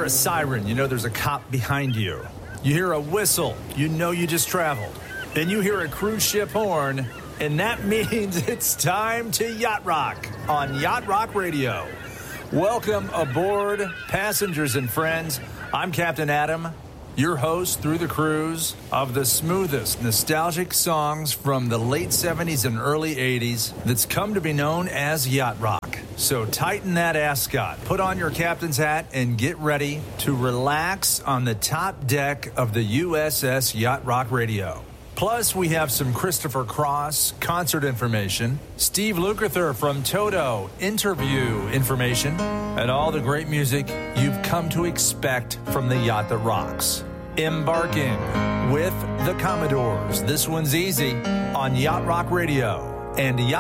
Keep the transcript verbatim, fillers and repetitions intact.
a siren, you know there's a cop behind you. You hear a whistle, you know you just traveled. Then you hear a cruise ship horn, and that means it's time to Yacht Rock on Yacht Rock Radio. Welcome aboard, passengers and friends. I'm Captain Adam, your host through the cruise of the smoothest nostalgic songs from the late seventies and early eighties that's come to be known as Yacht Rock. So tighten that ascot, put on your captain's hat, and get ready to relax on the top deck of the U S S Yacht Rock Radio. Plus, we have some Christopher Cross concert information, Steve Lukather from Toto interview information, and all the great music you've come to expect from the yacht that rocks. Embarking with the Commodores. This one's easy on Yacht Rock Radio and Yacht